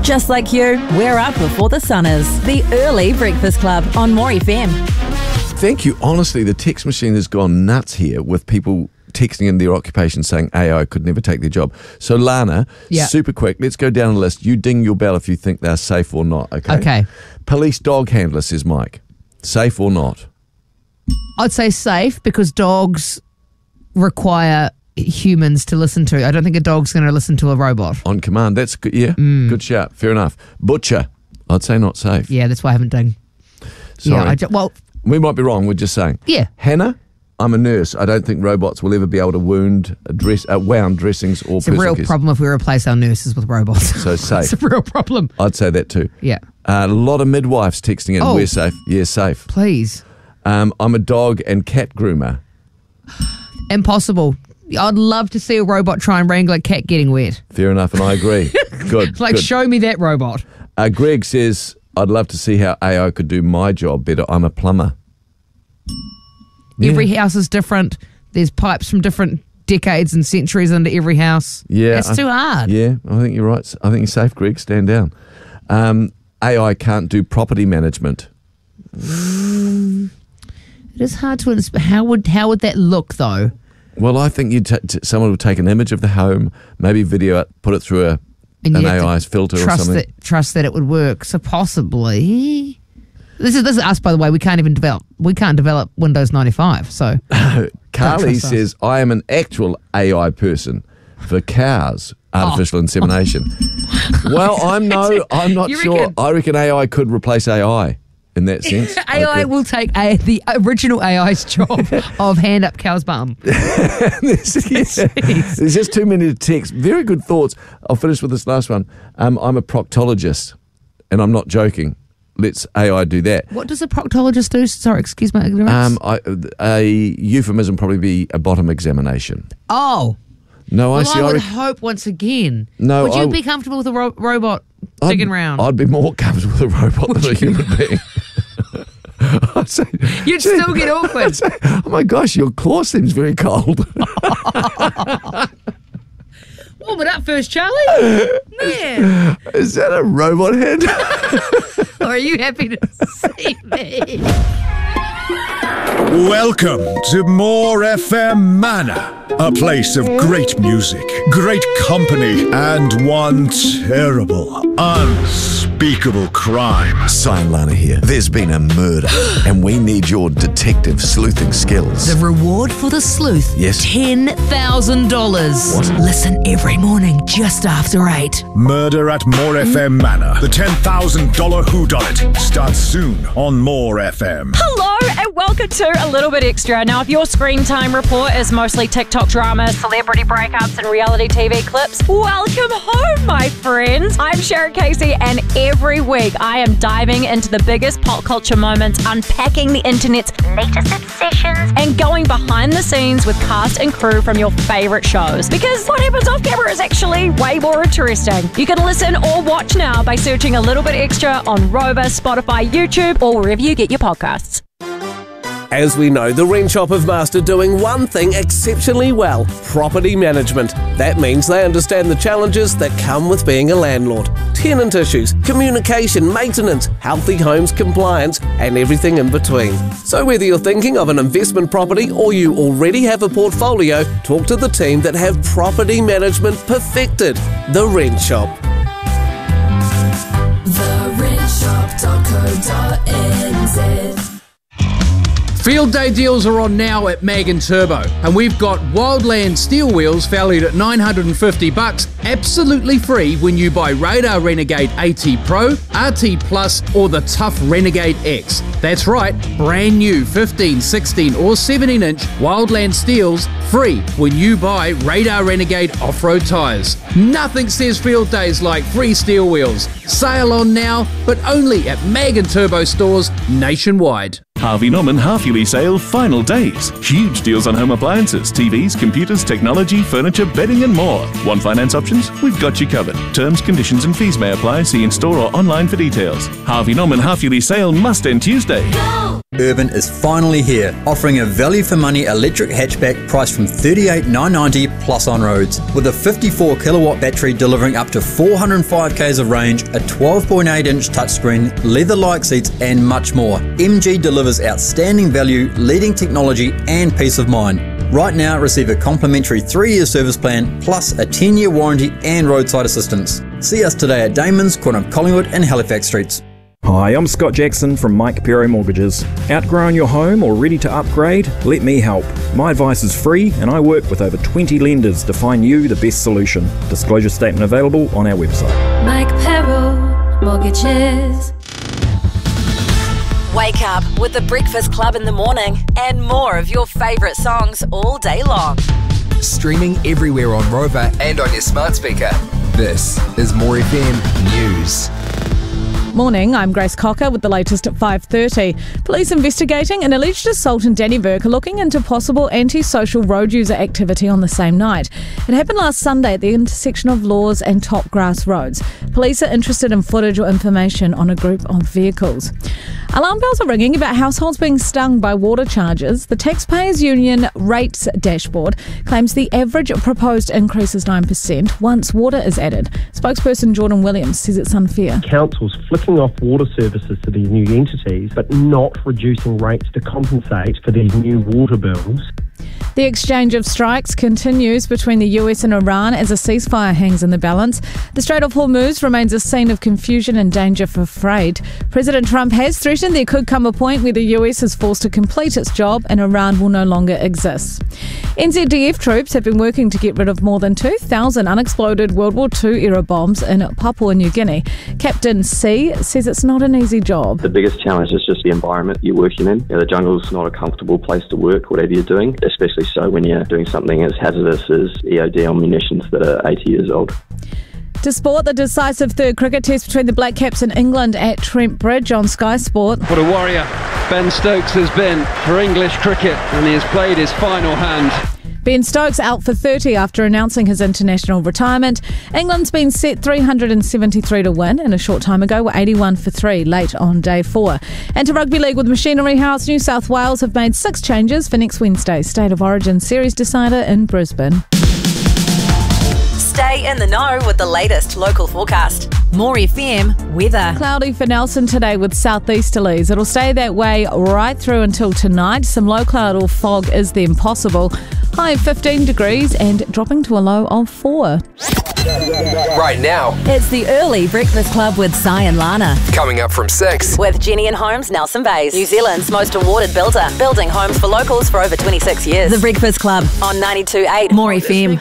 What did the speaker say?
Just like you, we're up before the sun is. The Early Breakfast Club on More FM. Thank you. Honestly, the text machine has gone nuts here with people texting in their occupation saying AI could never take their job. So Lana, super quick, let's go down the list. You ding your bell if you think they're safe or not, okay? Okay. Police dog handler, says Mike. Safe or not? I'd say safe because dogs require humans to listen to. I don't think a dog's going to listen to a robot. On command. That's good. Yeah, good shout. Fair enough. Butcher. I'd say not safe. Yeah, that's why I haven't done. Sorry. Yeah, we might be wrong. We're just saying. Yeah. Hannah, I'm a nurse. I don't think robots will ever be able to wound dressings or it's a real problem if we replace our nurses with robots. So safe. It's a real problem. I'd say that too. Yeah. A lot of midwives texting in. Oh. We're safe. Yeah, safe. Please. I'm a dog and cat groomer. Impossible. I'd love to see a robot try and wrangle a cat getting wet. Fair enough, and I agree. Good. Good. Show me that robot. Greg says, I'd love to see how AI could do my job better. I'm a plumber. Yeah. Every house is different. There's pipes from different decades and centuries into every house. Yeah. It's too hard. Yeah, I think you're right. I think you're safe, Greg. Stand down. AI can't do property management. It is hard to understand. How would that look, though? Well, I think someone would take an image of the home, maybe video it, put it through an AI's filter or something. Trust that it would work. So possibly, this is us, by the way. We can't develop Windows 95. So Carly says, I am an actual AI person for cows. Artificial insemination. Well, I'm not sure. I reckon AI could replace AI. In that sense, AI will take the original AI's job of hand up cow's bum. There's just too many to text. Very good thoughts. I'll finish with this last one. I'm a proctologist, and I'm not joking. Let's AI do that. What does a proctologist do? Sorry, excuse my ignorance. A euphemism probably be a bottom examination. Oh. No, I would hope once again. No, would you be comfortable with a robot digging around? I'd be more comfortable with a robot than a human being. I'd say, you'd still get awkward. Say, oh my gosh, your claw seems very cold. Warm it up first, Charlie. Man. Is that a robot head? Or are you happy to see me? Welcome to More FM Manor, a place of great music, great company, and one terrible, unspeakable crime. Cyan Lana here. There's been a murder, and we need your detective sleuthing skills. The reward for the sleuth? Yes. $10,000. What? Listen every morning just after 8. Murder at More FM Manor. The $10,000 whodunit starts soon on More FM. Hello and welcome to A Little Bit Extra. Now, if your screen time report is mostly TikTok drama, celebrity breakups, and reality TV clips, welcome home, my friends. I'm Sharon Casey, and every week I am diving into the biggest pop culture moments, unpacking the internet's latest obsessions, and going behind the scenes with cast and crew from your favorite shows. Because what happens off camera is actually way more interesting. You can listen or watch now by searching A Little Bit Extra on Rover, Spotify, YouTube, or wherever you get your podcasts. As we know, the Rent Shop have mastered doing one thing exceptionally well: property management. That means they understand the challenges that come with being a landlord. Tenant issues, communication, maintenance, healthy homes compliance, and everything in between. So whether you're thinking of an investment property or you already have a portfolio, talk to the team that have property management perfected. The Rent Shop. TheRentShop.co.nz. Field day deals are on now at Mag & Turbo, and we've got Wildland steel wheels valued at $950, absolutely free when you buy Radar Renegade AT Pro, RT Plus, or the Tough Renegade X. That's right, brand new 15, 16 or 17-inch Wildland steels free when you buy Radar Renegade off-road tyres. Nothing says field days like free steel wheels. Sale on now, but only at Mag & Turbo stores nationwide. Harvey Norman half-yearly sale final days. Huge deals on home appliances, TVs, computers, technology, furniture, bedding and more. Want finance options? We've got you covered. Terms, conditions and fees may apply. See in-store or online for details. Harvey Norman half-yearly sale must end Tuesday. Go! Urban is finally here, offering a value-for-money electric hatchback priced from $38,990 plus on roads. With a 54 kilowatt battery delivering up to 405 k's of range, a 12.8-inch touchscreen, leather-like seats and much more, MG delivers outstanding value, leading technology and peace of mind. Right now, receive a complimentary 3-year service plan plus a 10-year warranty and roadside assistance. See us today at Damon's, corner of Collingwood and Halifax Streets. Hi, I'm Scott Jackson from Mike Pero Mortgages. Outgrown your home or ready to upgrade? Let me help. My advice is free and I work with over 20 lenders to find you the best solution. Disclosure statement available on our website. Mike Pero Mortgages. Wake up with the Breakfast Club in the morning and more of your favourite songs all day long. Streaming everywhere on Rover and on your smart speaker. This is More FM News. Morning, I'm Grace Cocker with the latest at 5:30. Police investigating an alleged assault in Dannevirke are looking into possible antisocial road user activity on the same night. It happened last Sunday at the intersection of Laws and Topgrass roads. Police are interested in footage or information on a group of vehicles. Alarm bells are ringing about households being stung by water charges. The Taxpayers Union rates dashboard claims the average proposed increase is 9% once water is added. Spokesperson Jordan Williams says it's unfair. Councils flicking off water services to these new entities, but not reducing rates to compensate for these new water bills. The exchange of strikes continues between the US and Iran as a ceasefire hangs in the balance. The Strait of Hormuz remains a scene of confusion and danger for freight. President Trump has threatened there could come a point where the US is forced to complete its job and Iran will no longer exist. NZDF troops have been working to get rid of more than 2,000 unexploded World War II-era bombs in Papua New Guinea. Captain C says it's not an easy job. The biggest challenge is just the environment you're working in. The jungle's not a comfortable place to work, whatever you're doing, especially so when you're doing something as hazardous as EOD on munitions that are 80 years old. To sport, the decisive third cricket test between the Black Caps and England at Trent Bridge on Sky Sport. What a warrior Ben Stokes has been for English cricket, and he has played his final hand. Ben Stokes out for 30 after announcing his international retirement. England's been set 373 to win, and a short time ago were 81 for 3 late on day 4. And to Rugby League with Machinery House, New South Wales have made 6 changes for next Wednesday's State of Origin series decider in Brisbane. Stay in the know with the latest local forecast. More FM weather. Cloudy for Nelson today with southeasterlies. It'll stay that way right through until tonight. Some low cloud or fog is then possible. High of 15 degrees and dropping to a low of 4. Right now, it's the Early Breakfast Club with Si and Lana. Coming up from 6. With Jenny and Homes, Nelson Bays, New Zealand's most awarded builder. Building homes for locals for over 26 years. The Breakfast Club on 92.8 More FM.